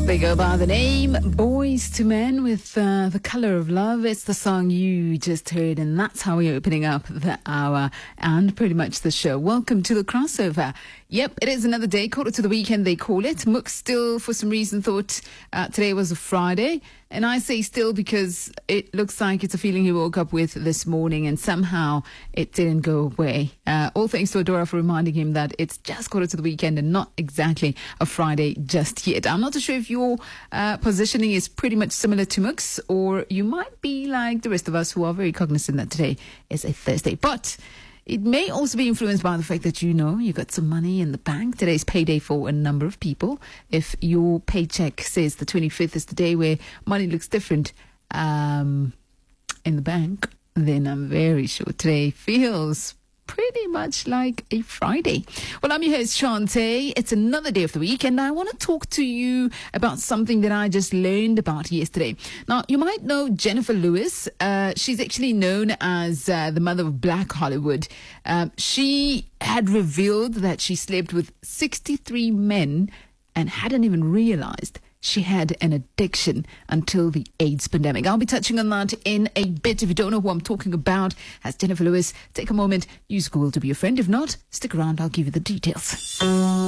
They go by the name Boys to Men with The Color of Love. It's the song you just heard, and that's how we're opening up the hour and pretty much the show. Welcome to the crossover. Yep, it is another day, quarter to the weekend they call it. Mook still, for some reason, thought today was a Friday. And I say still because it looks like it's a feeling he woke up with this morning and somehow it didn't go away. All thanks to Adora for reminding him that it's just quarter to the weekend and not exactly a Friday just yet. I'm not too sure if your positioning is pretty much similar to Mook's, or you might be like the rest of us who are very cognizant that today is a Thursday. But it may also be influenced by the fact that you got some money in the bank. Today's payday for a number of people. If your paycheck says the 25th is the day where money looks different in the bank, then I'm very sure today feels pretty much like a Friday. Well, I'm your host, Shantae. It's another day of the week, and I want to talk to you about something that I just learned about yesterday. Now, you might know Jennifer Lewis. She's actually known as the mother of Black Hollywood. She had revealed that she slept with 63 men and hadn't even realized she had an addiction until the AIDS pandemic. I'll be touching on that in a bit. If you don't know who I'm talking about, as Jennifer Lewis, take a moment, use Google to be a friend. If not, stick around, I'll give you the details.